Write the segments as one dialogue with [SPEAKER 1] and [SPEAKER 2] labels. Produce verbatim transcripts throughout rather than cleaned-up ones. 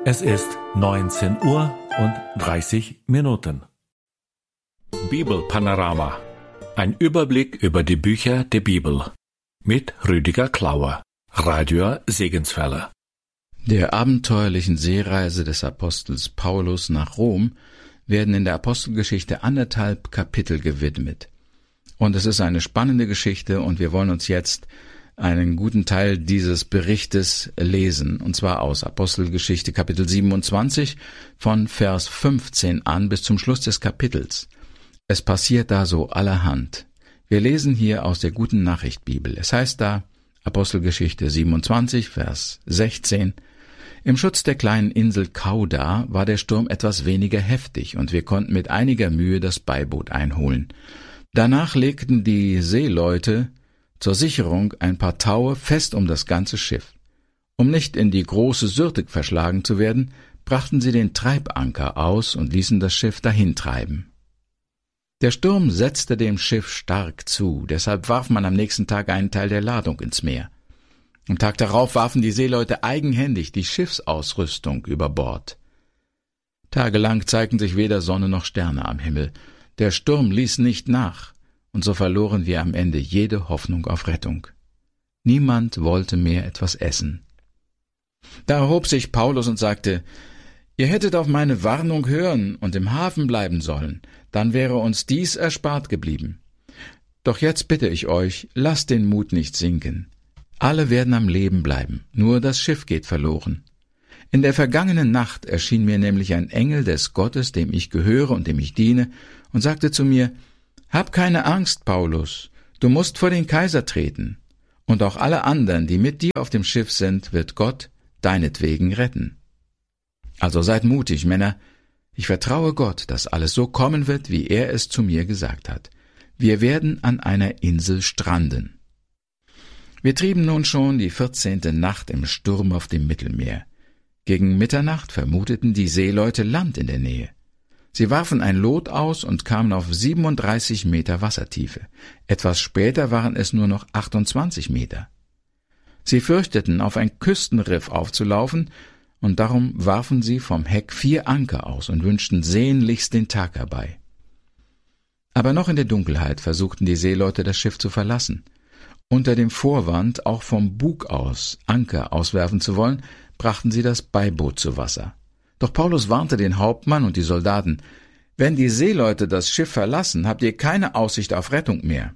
[SPEAKER 1] Es ist neunzehn Uhr und dreißig Minuten. Bibelpanorama. Ein Überblick über die Bücher der Bibel. Mit Rüdiger Klauer, Radio Segenswelle.
[SPEAKER 2] Der abenteuerlichen Seereise des Apostels Paulus nach Rom werden in der Apostelgeschichte anderthalb Kapitel gewidmet. Und es ist eine spannende Geschichte und wir wollen uns jetzt einen guten Teil dieses Berichtes lesen, und zwar aus Apostelgeschichte Kapitel siebenundzwanzig von Vers fünfzehn an bis zum Schluss des Kapitels. Es passiert da so allerhand. Wir lesen hier aus der Guten Nachricht Bibel. Es heißt da, Apostelgeschichte siebenundzwanzig, Vers sechzehn, im Schutz der kleinen Insel Kauda war der Sturm etwas weniger heftig und wir konnten mit einiger Mühe das Beiboot einholen. Danach legten die Seeleute zur Sicherung ein paar Taue fest um das ganze Schiff. Um nicht in die große Syrte verschlagen zu werden, brachten sie den Treibanker aus und ließen das Schiff dahintreiben. Der Sturm setzte dem Schiff stark zu, deshalb warf man am nächsten Tag einen Teil der Ladung ins Meer. Am Tag darauf warfen die Seeleute eigenhändig die Schiffsausrüstung über Bord. Tagelang zeigten sich weder Sonne noch Sterne am Himmel. Der Sturm ließ nicht nach, und so verloren wir am Ende jede Hoffnung auf Rettung. Niemand wollte mehr etwas essen. Da erhob sich Paulus und sagte, »Ihr hättet auf meine Warnung hören und im Hafen bleiben sollen, dann wäre uns dies erspart geblieben. Doch jetzt bitte ich euch, lasst den Mut nicht sinken. Alle werden am Leben bleiben, nur das Schiff geht verloren. In der vergangenen Nacht erschien mir nämlich ein Engel des Gottes, dem ich gehöre und dem ich diene, und sagte zu mir, »Hab keine Angst, Paulus, du musst vor den Kaiser treten, und auch alle anderen, die mit dir auf dem Schiff sind, wird Gott deinetwegen retten. Also seid mutig, Männer, ich vertraue Gott, dass alles so kommen wird, wie er es zu mir gesagt hat. Wir werden an einer Insel stranden.« Wir trieben nun schon die vierzehnte Nacht im Sturm auf dem Mittelmeer. Gegen Mitternacht vermuteten die Seeleute Land in der Nähe. Sie warfen ein Lot aus und kamen auf siebenunddreißig Meter Wassertiefe. Etwas später waren es nur noch achtundzwanzig Meter. Sie fürchteten, auf ein Küstenriff aufzulaufen, und darum warfen sie vom Heck vier Anker aus und wünschten sehnlichst den Tag herbei. Aber noch in der Dunkelheit versuchten die Seeleute, das Schiff zu verlassen. Unter dem Vorwand, auch vom Bug aus Anker auswerfen zu wollen, brachten sie das Beiboot zu Wasser. Doch Paulus warnte den Hauptmann und die Soldaten, »Wenn die Seeleute das Schiff verlassen, habt ihr keine Aussicht auf Rettung mehr.«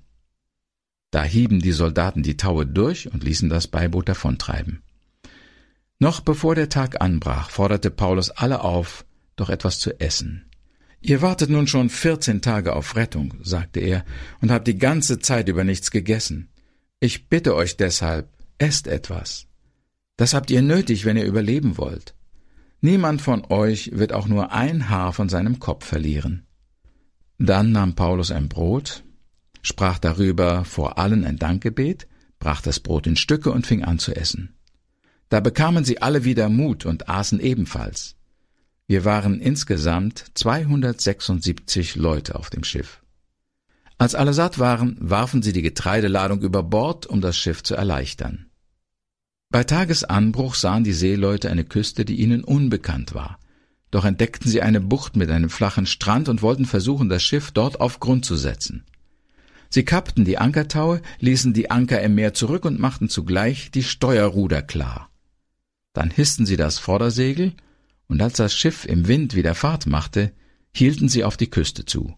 [SPEAKER 2] Da hieben die Soldaten die Taue durch und ließen das Beiboot davontreiben. Noch bevor der Tag anbrach, forderte Paulus alle auf, doch etwas zu essen. »Ihr wartet nun schon vierzehn Tage auf Rettung«, sagte er, »und habt die ganze Zeit über nichts gegessen. Ich bitte euch deshalb, esst etwas. Das habt ihr nötig, wenn ihr überleben wollt. Niemand von euch wird auch nur ein Haar von seinem Kopf verlieren.« Dann nahm Paulus ein Brot, sprach darüber vor allen ein Dankgebet, brach das Brot in Stücke und fing an zu essen. Da bekamen sie alle wieder Mut und aßen ebenfalls. Wir waren insgesamt zweihundertsechsundsiebzig Leute auf dem Schiff. Als alle satt waren, warfen sie die Getreideladung über Bord, um das Schiff zu erleichtern. Bei Tagesanbruch sahen die Seeleute eine Küste, die ihnen unbekannt war. Doch entdeckten sie eine Bucht mit einem flachen Strand und wollten versuchen, das Schiff dort auf Grund zu setzen. Sie kappten die Ankertaue, ließen die Anker im Meer zurück und machten zugleich die Steuerruder klar. Dann hissten sie das Vordersegel, und als das Schiff im Wind wieder Fahrt machte, hielten sie auf die Küste zu.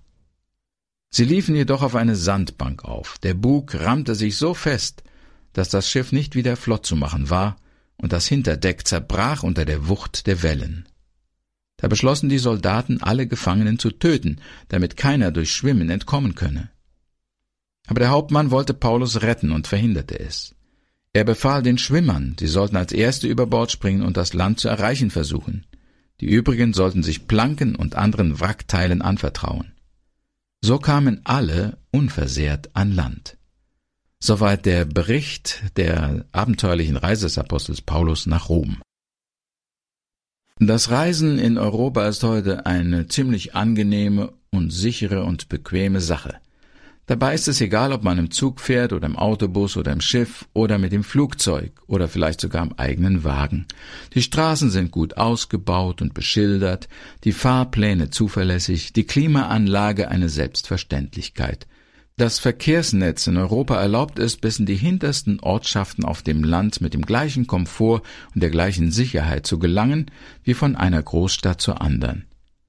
[SPEAKER 2] Sie liefen jedoch auf eine Sandbank auf. Der Bug rammte sich so fest, dass das Schiff nicht wieder flott zu machen war, und das Hinterdeck zerbrach unter der Wucht der Wellen. Da beschlossen die Soldaten, alle Gefangenen zu töten, damit keiner durch Schwimmen entkommen könne. Aber der Hauptmann wollte Paulus retten und verhinderte es. Er befahl den Schwimmern, sie sollten als Erste über Bord springen und das Land zu erreichen versuchen. Die übrigen sollten sich Planken und anderen Wrackteilen anvertrauen. So kamen alle unversehrt an Land. Soweit der Bericht der abenteuerlichen Reise des Apostels Paulus nach Rom. Das Reisen in Europa ist heute eine ziemlich angenehme und sichere und bequeme Sache. Dabei ist es egal, ob man im Zug fährt oder im Autobus oder im Schiff oder mit dem Flugzeug oder vielleicht sogar im eigenen Wagen. Die Straßen sind gut ausgebaut und beschildert, die Fahrpläne zuverlässig, die Klimaanlage eine Selbstverständlichkeit. Das Verkehrsnetz in Europa erlaubt es, bis in die hintersten Ortschaften auf dem Land mit dem gleichen Komfort und der gleichen Sicherheit zu gelangen, wie von einer Großstadt zur anderen.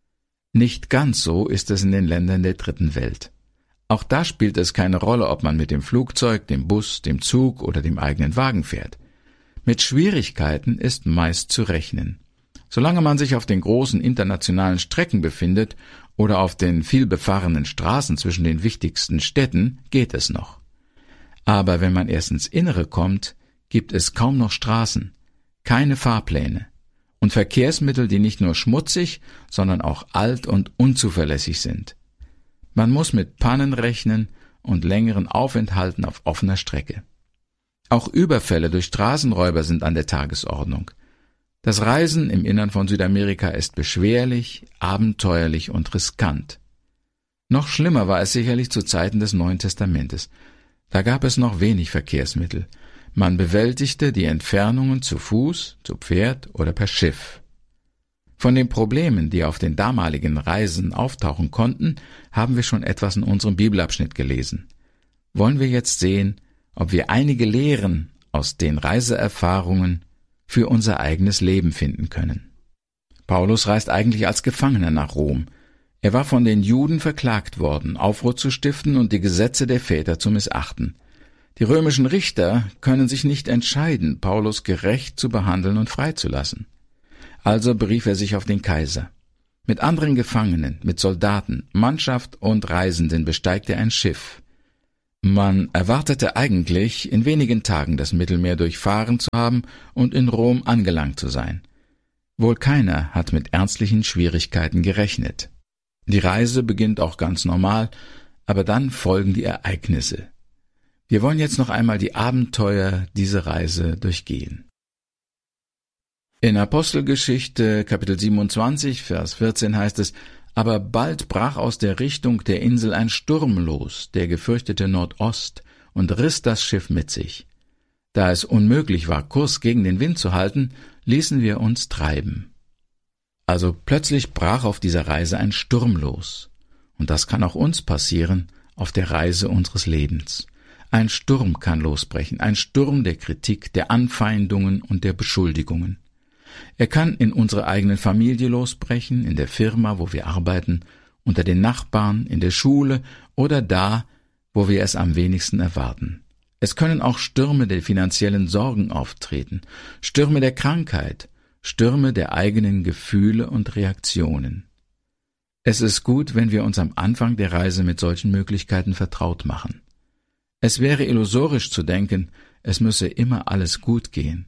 [SPEAKER 2] Nicht ganz so ist es in den Ländern der dritten Welt. Auch da spielt es keine Rolle, ob man mit dem Flugzeug, dem Bus, dem Zug oder dem eigenen Wagen fährt. Mit Schwierigkeiten ist meist zu rechnen. Solange man sich auf den großen internationalen Strecken befindet oder auf den vielbefahrenen Straßen zwischen den wichtigsten Städten, geht es noch. Aber wenn man erst ins Innere kommt, gibt es kaum noch Straßen, keine Fahrpläne und Verkehrsmittel, die nicht nur schmutzig, sondern auch alt und unzuverlässig sind. Man muss mit Pannen rechnen und längeren Aufenthalten auf offener Strecke. Auch Überfälle durch Straßenräuber sind an der Tagesordnung. Das Reisen im Innern von Südamerika ist beschwerlich, abenteuerlich und riskant. Noch schlimmer war es sicherlich zu Zeiten des Neuen Testamentes. Da gab es noch wenig Verkehrsmittel. Man bewältigte die Entfernungen zu Fuß, zu Pferd oder per Schiff. Von den Problemen, die auf den damaligen Reisen auftauchen konnten, haben wir schon etwas in unserem Bibelabschnitt gelesen. Wollen wir jetzt sehen, ob wir einige Lehren aus den Reiseerfahrungen für unser eigenes Leben finden können. Paulus reist eigentlich als Gefangener nach Rom. Er war von den Juden verklagt worden, Aufruhr zu stiften und die Gesetze der Väter zu missachten. Die römischen Richter können sich nicht entscheiden, Paulus gerecht zu behandeln und freizulassen. Also berief er sich auf den Kaiser. Mit anderen Gefangenen, mit Soldaten, Mannschaft und Reisenden besteigt er ein Schiff. Man erwartete eigentlich, in wenigen Tagen das Mittelmeer durchfahren zu haben und in Rom angelangt zu sein. Wohl keiner hat mit ernstlichen Schwierigkeiten gerechnet. Die Reise beginnt auch ganz normal, aber dann folgen die Ereignisse. Wir wollen jetzt noch einmal die Abenteuer dieser Reise durchgehen. In Apostelgeschichte Kapitel siebenundzwanzig, Vers vierzehn heißt es: Aber bald brach aus der Richtung der Insel ein Sturm los, der gefürchtete Nordost, und riss das Schiff mit sich. Da es unmöglich war, Kurs gegen den Wind zu halten, ließen wir uns treiben. Also plötzlich brach auf dieser Reise ein Sturm los. Und das kann auch uns passieren auf der Reise unseres Lebens. Ein Sturm kann losbrechen, ein Sturm der Kritik, der Anfeindungen und der Beschuldigungen. Er kann in unserer eigenen Familie losbrechen, in der Firma, wo wir arbeiten, unter den Nachbarn, in der Schule oder da, wo wir es am wenigsten erwarten. Es können auch Stürme der finanziellen Sorgen auftreten, Stürme der Krankheit, Stürme der eigenen Gefühle und Reaktionen. Es ist gut, wenn wir uns am Anfang der Reise mit solchen Möglichkeiten vertraut machen. Es wäre illusorisch zu denken, es müsse immer alles gut gehen.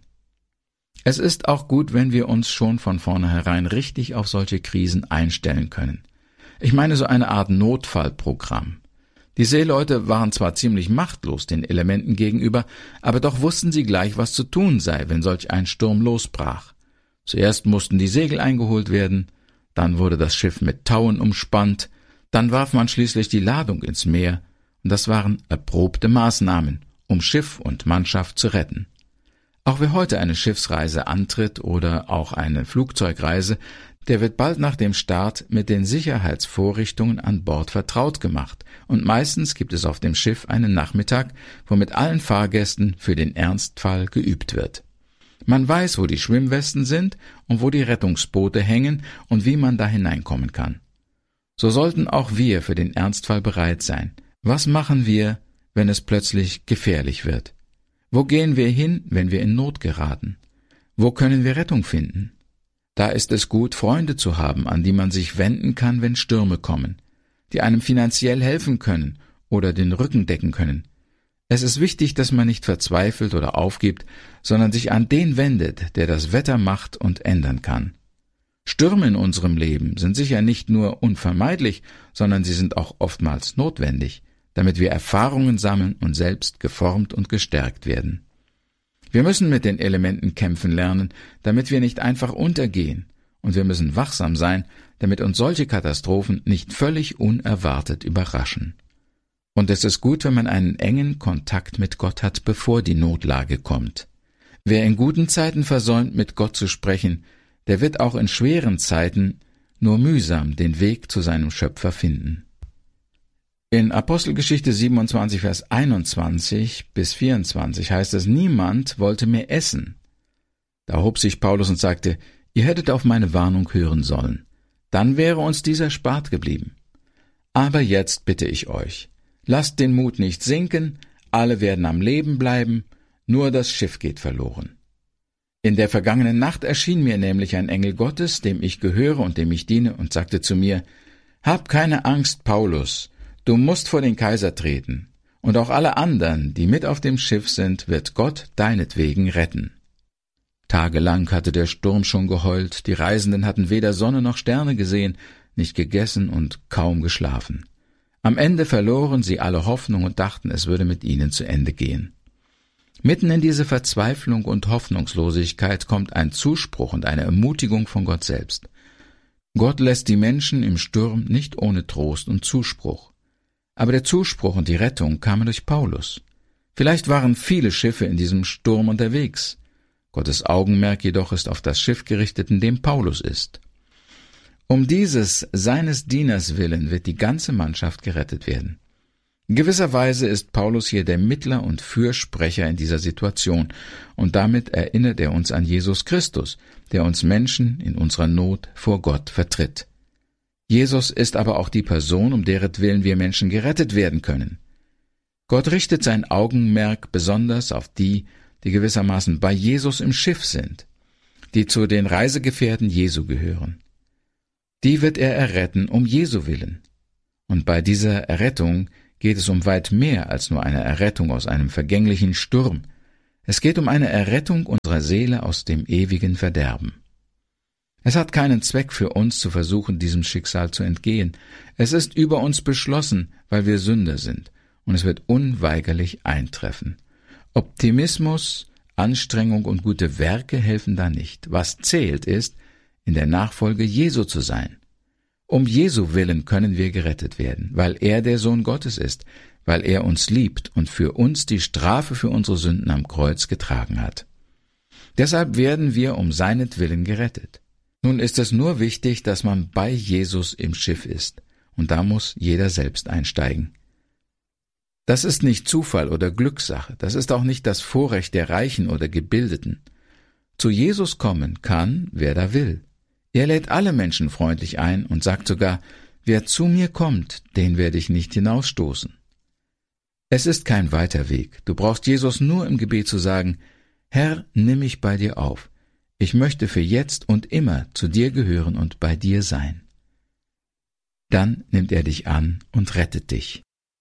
[SPEAKER 2] Es ist auch gut, wenn wir uns schon von vornherein richtig auf solche Krisen einstellen können. Ich meine so eine Art Notfallprogramm. Die Seeleute waren zwar ziemlich machtlos den Elementen gegenüber, aber doch wussten sie gleich, was zu tun sei, wenn solch ein Sturm losbrach. Zuerst mussten die Segel eingeholt werden, dann wurde das Schiff mit Tauen umspannt, dann warf man schließlich die Ladung ins Meer, und das waren erprobte Maßnahmen, um Schiff und Mannschaft zu retten. Auch wer heute eine Schiffsreise antritt oder auch eine Flugzeugreise, der wird bald nach dem Start mit den Sicherheitsvorrichtungen an Bord vertraut gemacht, und meistens gibt es auf dem Schiff einen Nachmittag, wo mit allen Fahrgästen für den Ernstfall geübt wird. Man weiß, wo die Schwimmwesten sind und wo die Rettungsboote hängen und wie man da hineinkommen kann. So sollten auch wir für den Ernstfall bereit sein. Was machen wir, wenn es plötzlich gefährlich wird? Wo gehen wir hin, wenn wir in Not geraten? Wo können wir Rettung finden? Da ist es gut, Freunde zu haben, an die man sich wenden kann, wenn Stürme kommen, die einem finanziell helfen können oder den Rücken decken können. Es ist wichtig, dass man nicht verzweifelt oder aufgibt, sondern sich an den wendet, der das Wetter macht und ändern kann. Stürme in unserem Leben sind sicher nicht nur unvermeidlich, sondern sie sind auch oftmals notwendig, damit wir Erfahrungen sammeln und selbst geformt und gestärkt werden. Wir müssen mit den Elementen kämpfen lernen, damit wir nicht einfach untergehen, und wir müssen wachsam sein, damit uns solche Katastrophen nicht völlig unerwartet überraschen. Und es ist gut, wenn man einen engen Kontakt mit Gott hat, bevor die Notlage kommt. Wer in guten Zeiten versäumt, mit Gott zu sprechen, der wird auch in schweren Zeiten nur mühsam den Weg zu seinem Schöpfer finden. In Apostelgeschichte siebenundzwanzig, Vers einundzwanzig bis vierundzwanzig heißt es, niemand wollte mehr essen. Da hob sich Paulus und sagte, ihr hättet auf meine Warnung hören sollen. Dann wäre uns dieser erspart geblieben. Aber jetzt bitte ich euch, lasst den Mut nicht sinken, alle werden am Leben bleiben, nur das Schiff geht verloren. In der vergangenen Nacht erschien mir nämlich ein Engel Gottes, dem ich gehöre und dem ich diene, und sagte zu mir, hab keine Angst, Paulus, du musst vor den Kaiser treten, und auch alle anderen, die mit auf dem Schiff sind, wird Gott deinetwegen retten. Tagelang hatte der Sturm schon geheult, die Reisenden hatten weder Sonne noch Sterne gesehen, nicht gegessen und kaum geschlafen. Am Ende verloren sie alle Hoffnung und dachten, es würde mit ihnen zu Ende gehen. Mitten in diese Verzweiflung und Hoffnungslosigkeit kommt ein Zuspruch und eine Ermutigung von Gott selbst. Gott lässt die Menschen im Sturm nicht ohne Trost und Zuspruch. Aber der Zuspruch und die Rettung kamen durch Paulus. Vielleicht waren viele Schiffe in diesem Sturm unterwegs. Gottes Augenmerk jedoch ist auf das Schiff gerichtet, in dem Paulus ist. Um dieses seines Dieners willen wird die ganze Mannschaft gerettet werden. In gewisser Weise ist Paulus hier der Mittler und Fürsprecher in dieser Situation, und damit erinnert er uns an Jesus Christus, der uns Menschen in unserer Not vor Gott vertritt. Jesus ist aber auch die Person, um deretwillen wir Menschen gerettet werden können. Gott richtet sein Augenmerk besonders auf die, die gewissermaßen bei Jesus im Schiff sind, die zu den Reisegefährten Jesu gehören. Die wird er erretten um Jesu willen. Und bei dieser Errettung geht es um weit mehr als nur eine Errettung aus einem vergänglichen Sturm. Es geht um eine Errettung unserer Seele aus dem ewigen Verderben. Es hat keinen Zweck für uns zu versuchen, diesem Schicksal zu entgehen. Es ist über uns beschlossen, weil wir Sünder sind, und es wird unweigerlich eintreffen. Optimismus, Anstrengung und gute Werke helfen da nicht. Was zählt ist, in der Nachfolge Jesu zu sein. Um Jesu willen können wir gerettet werden, weil er der Sohn Gottes ist, weil er uns liebt und für uns die Strafe für unsere Sünden am Kreuz getragen hat. Deshalb werden wir um seinetwillen gerettet. Nun ist es nur wichtig, dass man bei Jesus im Schiff ist, und da muss jeder selbst einsteigen. Das ist nicht Zufall oder Glückssache, das ist auch nicht das Vorrecht der Reichen oder Gebildeten. Zu Jesus kommen kann, wer da will. Er lädt alle Menschen freundlich ein und sagt sogar, wer zu mir kommt, den werde ich nicht hinausstoßen. Es ist kein weiter Weg. Du brauchst Jesus nur im Gebet zu sagen, Herr, nimm mich bei dir auf. Ich möchte für jetzt und immer zu dir gehören und bei dir sein. Dann nimmt er dich an und rettet dich.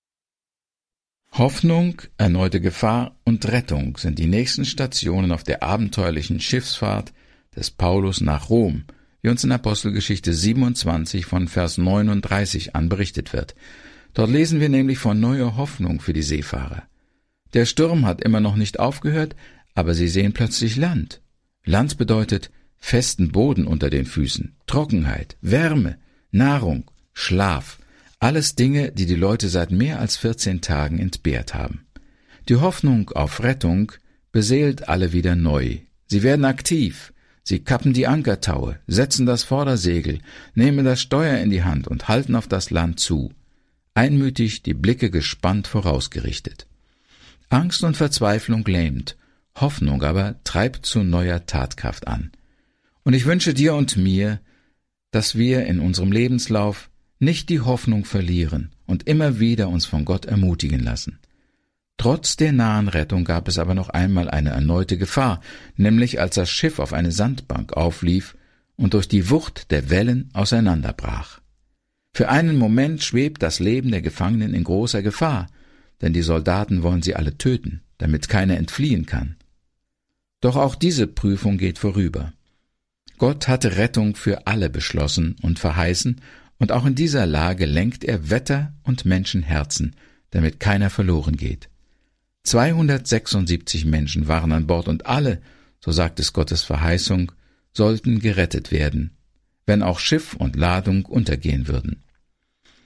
[SPEAKER 2] Hoffnung, erneute Gefahr und Rettung sind die nächsten Stationen auf der abenteuerlichen Schiffsfahrt des Paulus nach Rom, wie uns in Apostelgeschichte siebenundzwanzig von Vers neununddreißig an berichtet wird. Dort lesen wir nämlich von neuer Hoffnung für die Seefahrer. Der Sturm hat immer noch nicht aufgehört, aber sie sehen plötzlich Land. Land bedeutet festen Boden unter den Füßen, Trockenheit, Wärme, Nahrung, Schlaf, alles Dinge, die die Leute seit mehr als vierzehn Tagen entbehrt haben. Die Hoffnung auf Rettung beseelt alle wieder neu. Sie werden aktiv. Sie kappen die Ankertaue, setzen das Vordersegel, nehmen das Steuer in die Hand und halten auf das Land zu, einmütig die Blicke gespannt vorausgerichtet. Angst und Verzweiflung lähmt, Hoffnung aber treibt zu neuer Tatkraft an. Und ich wünsche dir und mir, dass wir in unserem Lebenslauf nicht die Hoffnung verlieren und immer wieder uns von Gott ermutigen lassen. Trotz der nahen Rettung gab es aber noch einmal eine erneute Gefahr, nämlich als das Schiff auf eine Sandbank auflief und durch die Wucht der Wellen auseinanderbrach. Für einen Moment schwebt das Leben der Gefangenen in großer Gefahr, denn die Soldaten wollen sie alle töten, damit keiner entfliehen kann. Doch auch diese Prüfung geht vorüber. Gott hatte Rettung für alle beschlossen und verheißen, und auch in dieser Lage lenkt er Wetter und Menschenherzen, damit keiner verloren geht. zweihundertsechsundsiebzig Menschen waren an Bord und alle, so sagt es Gottes Verheißung, sollten gerettet werden, wenn auch Schiff und Ladung untergehen würden.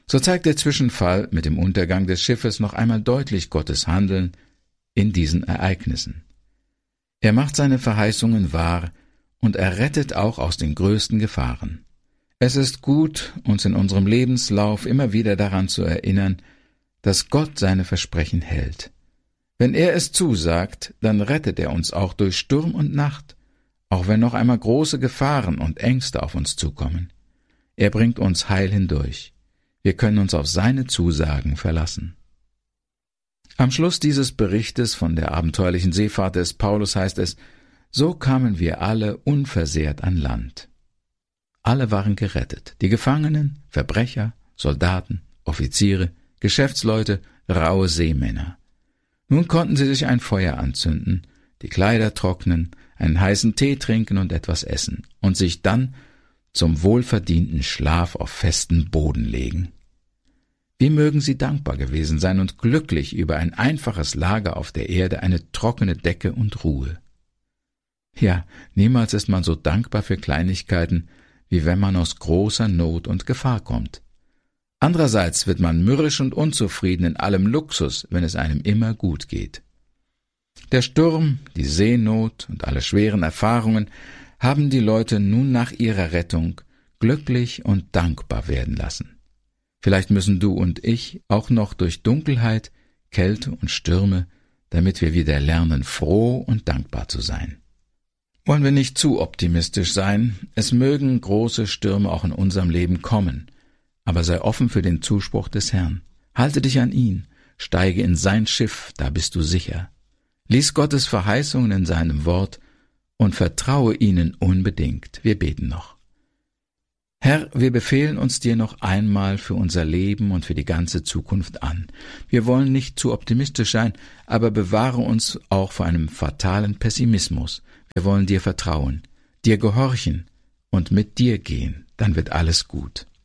[SPEAKER 2] So zeigt der Zwischenfall mit dem Untergang des Schiffes noch einmal deutlich Gottes Handeln in diesen Ereignissen. Er macht seine Verheißungen wahr und er rettet auch aus den größten Gefahren. Es ist gut, uns in unserem Lebenslauf immer wieder daran zu erinnern, dass Gott seine Versprechen hält. Wenn er es zusagt, dann rettet er uns auch durch Sturm und Nacht, auch wenn noch einmal große Gefahren und Ängste auf uns zukommen. Er bringt uns heil hindurch. Wir können uns auf seine Zusagen verlassen. Am Schluss dieses Berichtes von der abenteuerlichen Seefahrt des Paulus heißt es: So kamen wir alle unversehrt an Land. Alle waren gerettet, die Gefangenen, Verbrecher, Soldaten, Offiziere, Geschäftsleute, raue Seemänner. Nun konnten sie sich ein Feuer anzünden, die Kleider trocknen, einen heißen Tee trinken und etwas essen und sich dann zum wohlverdienten Schlaf auf festen Boden legen. Wie mögen sie dankbar gewesen sein und glücklich über ein einfaches Lager auf der Erde, eine trockene Decke und Ruhe. Ja, niemals ist man so dankbar für Kleinigkeiten, wie wenn man aus großer Not und Gefahr kommt. Andererseits wird man mürrisch und unzufrieden in allem Luxus, wenn es einem immer gut geht. Der Sturm, die Seenot und alle schweren Erfahrungen haben die Leute nun nach ihrer Rettung glücklich und dankbar werden lassen. Vielleicht müssen du und ich auch noch durch Dunkelheit, Kälte und Stürme, damit wir wieder lernen, froh und dankbar zu sein. Wollen wir nicht zu optimistisch sein, es mögen große Stürme auch in unserem Leben kommen, aber sei offen für den Zuspruch des Herrn. Halte dich an ihn, steige in sein Schiff, da bist du sicher. Lies Gottes Verheißungen in seinem Wort und vertraue ihnen unbedingt. Wir beten noch. Herr, wir befehlen uns dir noch einmal für unser Leben und für die ganze Zukunft an. Wir wollen nicht zu optimistisch sein, aber bewahre uns auch vor einem fatalen Pessimismus. Wir wollen dir vertrauen, dir gehorchen und mit dir gehen, dann wird alles gut.